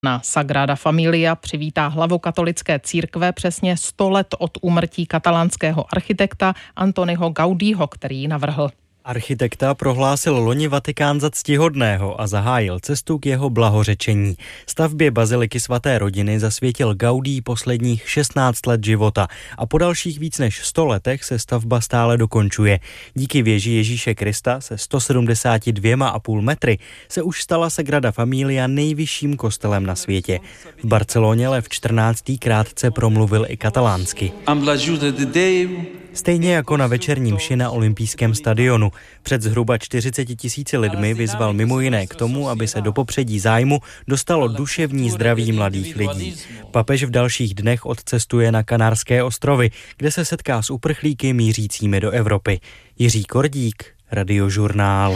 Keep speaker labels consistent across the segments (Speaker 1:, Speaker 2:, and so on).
Speaker 1: Na Sagrada Familia přivítá hlavu katolické církve přesně 100 let od úmrtí katalánského architekta Antoniho Gaudího, který ji navrhl.
Speaker 2: Architekta prohlásil loni Vatikán za ctihodného a zahájil cestu k jeho blahořečení. Stavbě baziliky svaté rodiny zasvětil Gaudí posledních 16 let života a po dalších víc než 100 letech se stavba stále dokončuje. Díky věži Ježíše Krista se 172,5 metry se už stala Sagrada Familia nejvyšším kostelem na světě. V Barceloně Lev 14. krátce promluvil i katalánsky. Stejně jako na večerní mši na olympijském stadionu. Před zhruba 40 000 lidmi vyzval mimo jiné k tomu, aby se do popředí zájmu dostalo duševní zdraví mladých lidí. Papež v dalších dnech odcestuje na Kanárské ostrovy, kde se setká s uprchlíky mířícími do Evropy. Jiří Kordík, Radiožurnál.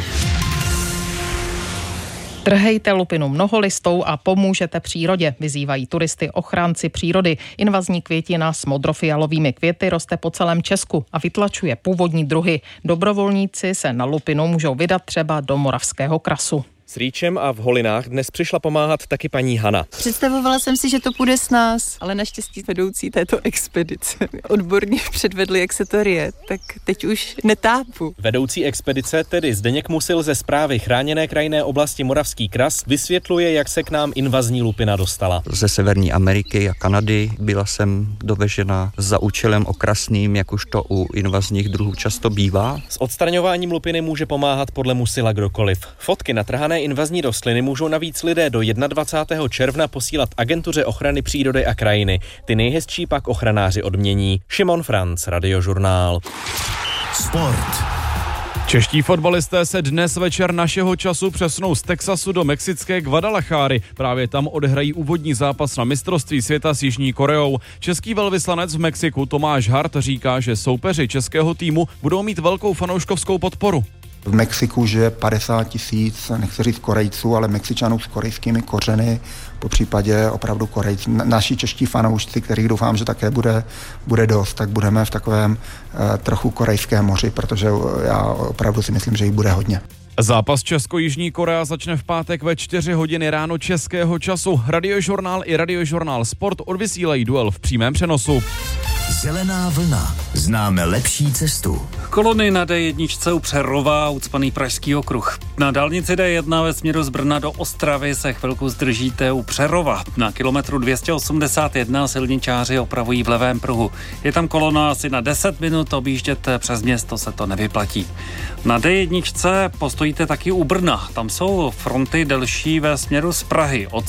Speaker 1: Trhejte lupinu mnoholistou a pomůžete přírodě, vyzývají turisty ochránci přírody. Invazní květina s modrofialovými květy roste po celém Česku a vytlačuje původní druhy. Dobrovolníci se na lupinu můžou vydat třeba do Moravského krasu.
Speaker 3: S rýčem a v holinách dnes přišla pomáhat taky paní Hana.
Speaker 4: Představovala jsem si, že to půjde s nás, ale naštěstí vedoucí této expedice odborně předvedli, jak se to rije, tak teď už netápu.
Speaker 3: Vedoucí expedice, tedy Zdeněk Musil ze Správy chráněné krajinné oblasti Moravský kras, vysvětluje, jak se k nám invazní lupina dostala.
Speaker 5: Ze Severní Ameriky a Kanady byla sem dovežena za účelem okrasným, jak už to u invazních druhů často bývá.
Speaker 3: S odstraňováním lupiny může pomáhat podle Musila kdokoliv. Fotky natrhané invazní rostliny můžou navíc lidé do 21. června posílat Agentuře ochrany přírody a krajiny. Ty nejhezčí pak ochranáři odmění. Šimon Franc, Radiožurnál.
Speaker 6: Sport.
Speaker 7: Čeští fotbalisté se dnes večer našeho času přesunou z Texasu do mexické Guadalajary. Právě tam odehrají úvodní zápas na mistrovství světa s Jižní Koreou. Český velvyslanec v Mexiku Tomáš Hart říká, že soupeři českého týmu budou mít velkou fanouškovskou podporu.
Speaker 8: V Mexiku žije 50 000, nechci říct Korejců, ale Mexičanů s korejskými kořeny, po případě opravdu Korejci. Naši čeští fanoušci, kterých doufám, že také bude dost, tak budeme v takovém trochu korejském moři, protože já opravdu si myslím, že jich bude hodně.
Speaker 7: Zápas Česko-Jižní Korea začne v pátek ve 4 hodiny ráno českého času. Radiožurnál i Radiožurnál Sport odvysílají duel v přímém přenosu.
Speaker 6: Zelená vlna. Známe lepší cestu.
Speaker 9: Kolony na D1 u Přerova, ucpaný Pražský okruh. Na dálnici D1 ve směru z Brna do Ostravy se chvilku zdržíte u Přerova. Na kilometru 281 silničáři opravují v levém pruhu. Je tam kolona asi na 10 minut, objíždět přes město se to nevyplatí. Na D1 postojíte taky u Brna. Tam jsou fronty delší ve směru z Prahy od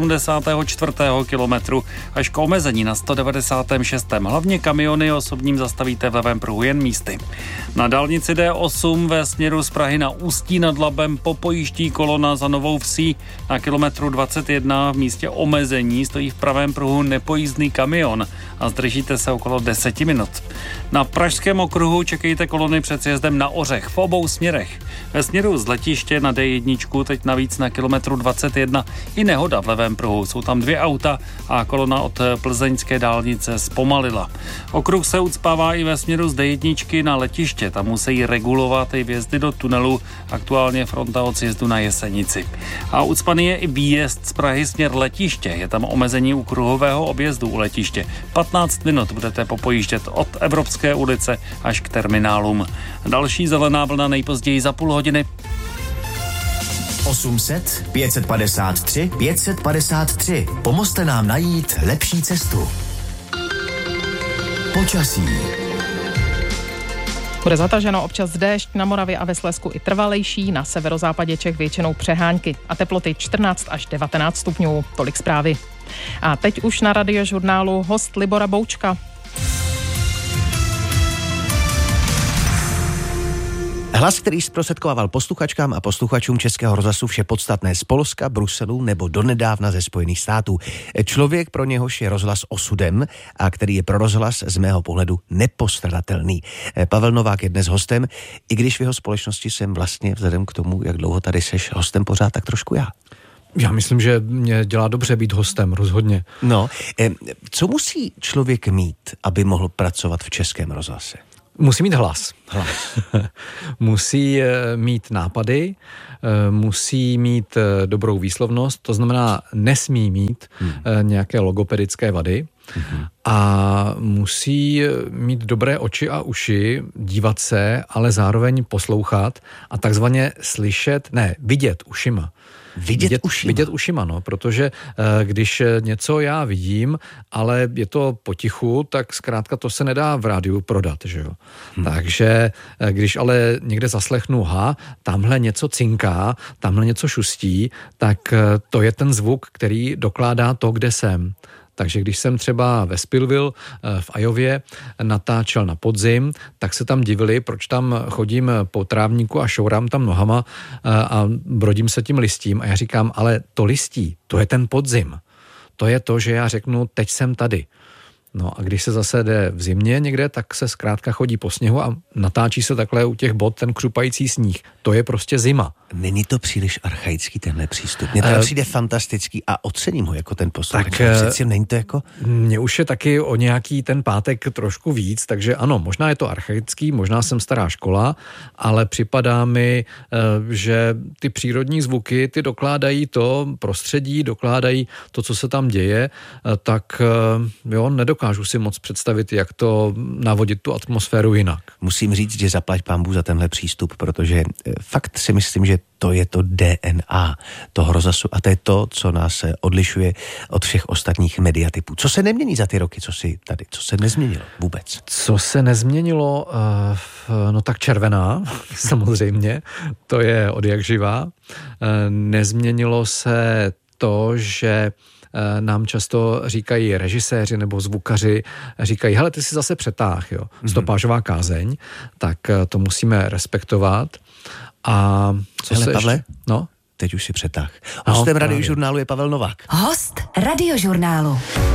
Speaker 9: 174. kilometru až k omezení na 196. Hlavně kamiony osobním zastavíte v levém pruhu jen místy. Na dálnici D8 ve směru z Prahy na Ústí nad Labem popojíždí kolona za Novou Vsí. Na kilometru 21 v místě omezení stojí v pravém pruhu nepojízdný kamion a zdržíte se okolo 10 minut. Na Pražském okruhu čekejte kolony před sjezdem na Ořech v obou směrech. Ve směru z letiště na D1 teď navíc na kilometru 21 i nehoda v levém pruhu. Jsou tam 2 auta a kolona od plzeňské dálnice zpomalila. Okruh se ucpává i ve směru z D1 na letiště. Tam musí regulovat i vjezdy do tunelu. Aktuálně fronta od sjezdu na Jesenici. A ucpaný je i výjezd z Prahy směr letiště. Je tam omezení u kruhového objezdu u letiště. 15 minut budete popojíždět od Evropské ulice až k terminálům. Další zelená vlna nejpozději za půl hodiny.
Speaker 6: 800 553 553. Pomozte nám najít lepší cestu. Počasí.
Speaker 1: Bude zataženo, občas déšť, na Moravě a ve Slezsku i trvalejší, na severozápadě Čech většinou přehánky a teploty 14 až 19 stupňů. Tolik zprávy. A teď už na Radiožurnálu host Libora Boučka.
Speaker 10: Hlas, který zprostředkoval posluchačkám a posluchačům Českého rozhlasu vše podstatné z Polska, Bruselu nebo donedávna ze Spojených států. Člověk, pro něhož je rozhlas osudem a který je pro rozhlas z mého pohledu nepostradatelný. Pavel Novák je dnes hostem, i když v jeho společnosti jsem vlastně vzhledem k tomu, jak dlouho tady seš hostem, pořád tak trošku já.
Speaker 11: Já myslím, že mě dělá dobře být hostem, rozhodně.
Speaker 10: No, co musí člověk mít, aby mohl pracovat v Českém rozhlase?
Speaker 11: Musí mít hlas. Musí mít nápady, musí mít dobrou výslovnost, to znamená nesmí mít nějaké logopedické vady a musí mít dobré oči a uši, dívat se, ale zároveň poslouchat a takzvaně vidět ušima. Vidět ušima, no, protože když něco já vidím, ale je to potichu, tak zkrátka to se nedá v rádiu prodat, že jo. Takže když ale někde zaslechnu, tamhle něco cinká, tamhle něco šustí, tak to je ten zvuk, který dokládá to, kde jsem. Takže když jsem třeba ve Spillville v Iově natáčel na podzim, tak se tam divili, proč tam chodím po trávníku a šourám tam nohama a brodím se tím listím. A já říkám, ale to listí, to je ten podzim. To je to, že já řeknu, teď jsem tady. No a když se zase jde v zimě někde, tak se zkrátka chodí po sněhu a natáčí se takhle u těch bod ten křupající sníh. To je prostě zima.
Speaker 10: Není to příliš archaický tenhle přístup? Mně to přijde fantastický a ocením ho jako ten posluchač. Přeci není to jako...
Speaker 11: Mně už je taky o nějaký ten pátek trošku víc, takže ano, možná je to archaický, možná jsem stará škola, ale připadá mi, že ty přírodní zvuky, ty dokládají to prostředí, dokládají to, co se tam děje, tak jo, nedokážu si moc představit, jak to navodit tu atmosféru jinak.
Speaker 10: Musím říct, že zaplať pánbůh za tenhle přístup, protože fakt si myslím, že to je to DNA toho rozhlasu a to je to, co nás odlišuje od všech ostatních mediatypů. Co se nemění za ty roky, co se nezměnilo vůbec?
Speaker 11: Co se nezměnilo? No tak červená, samozřejmě, to je odjakživa. Nezměnilo se to, že nám často říkají režiséři nebo zvukaři, říkají, hele, ty jsi zase přetáh, jo, stopážová kázeň, tak to musíme respektovat. A co
Speaker 10: hele,
Speaker 11: se
Speaker 10: Pavle,
Speaker 11: ještě? No?
Speaker 10: Teď už si přetáh. Hostem radiožurnálu je Pavel Novák.
Speaker 12: Host radiožurnálu.